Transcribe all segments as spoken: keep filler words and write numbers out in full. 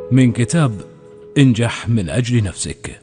من كتاب انجح من أجل نفسك.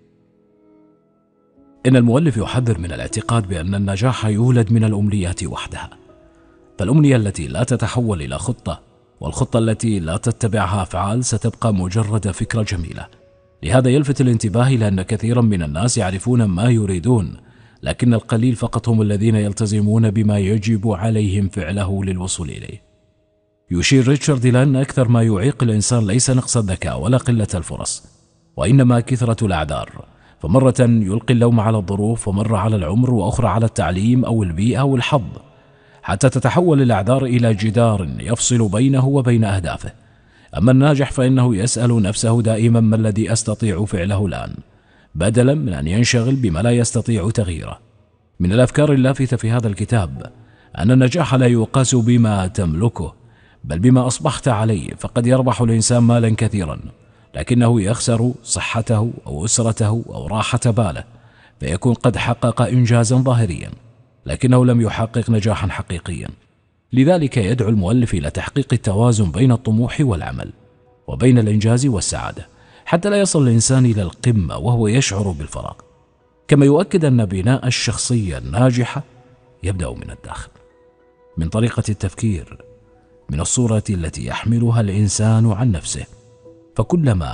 إن المؤلف يحذر من الاعتقاد بأن النجاح يولد من الأمنيات وحدها، فالأمنية التي لا تتحول إلى خطة والخطة التي لا تتبعها أفعال ستبقى مجرد فكرة جميلة. لهذا يلفت الانتباه إلى أن كثيرا من الناس يعرفون ما يريدون، لكن القليل فقط هم الذين يلتزمون بما يجب عليهم فعله للوصول إليه. يشير ريتشارد إلى أن أكثر ما يعيق الإنسان ليس نقص الذكاء ولا قلة الفرص، وإنما كثرة الأعذار، فمرة يلقي اللوم على الظروف، ومرة على العمر، وأخرى على التعليم أو البيئة أو الحظ، حتى تتحول الأعذار إلى جدار يفصل بينه وبين أهدافه. أما الناجح فإنه يسأل نفسه دائما ما الذي أستطيع فعله الآن، بدلا من أن ينشغل بما لا يستطيع تغييره. من الأفكار اللافتة في هذا الكتاب أن النجاح لا يقاس بما تملكه، بل بما أصبحت عليه. فقد يربح الإنسان مالا كثيرا، لكنه يخسر صحته أو أسرته أو راحة باله، فيكون قد حقق إنجازا ظاهريا لكنه لم يحقق نجاحا حقيقيا. لذلك يدعو المؤلف إلى تحقيق التوازن بين الطموح والعمل، وبين الإنجاز والسعادة، حتى لا يصل الإنسان إلى القمة وهو يشعر بالفراغ. كما يؤكد أن بناء الشخصية الناجحة يبدأ من الداخل، من طريقة التفكير، من الصورة التي يحملها الإنسان عن نفسه. فكلما